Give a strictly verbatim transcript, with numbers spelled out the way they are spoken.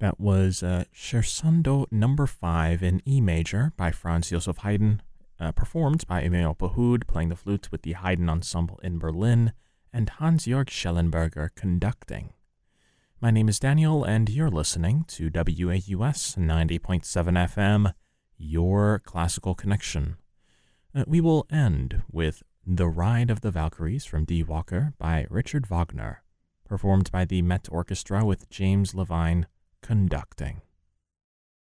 That was uh, Scherzando number five in E major by Franz Joseph Haydn, uh, performed by Emil Pahud playing the flute with the Haydn Ensemble in Berlin, and Hans-Jörg Schellenberger conducting. My name is Daniel, and you're listening to W A U S ninety point seven F M, your classical connection. Uh, we will end with The Ride of the Valkyries from D. Walker by Richard Wagner, performed by the Met Orchestra with James Levine conducting.